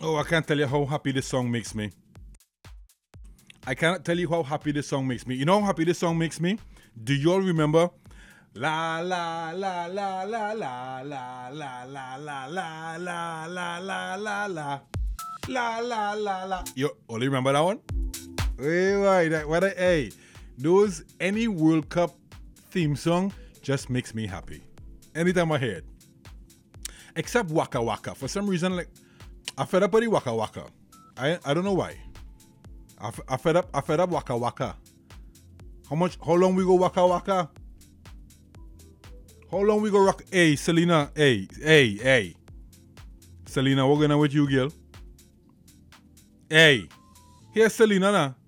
Oh, I can't tell you how happy this song makes me. I cannot tell you how happy this song makes me. You know how happy this song makes me? Do you all remember? La la la la la la la la la la la la la la la la la la la la. You only remember that one? Hey, those any World Cup theme song just makes me happy. Anytime I hear it. Except Waka Waka. For some reason, like I fed up with the Waka Waka. I don't know why. I fed up Waka Waka. How long we go Waka Waka? How long we go rock? Hey, Selena. Hey. Selena, we're going with you, girl. Hey. Here's Selena now.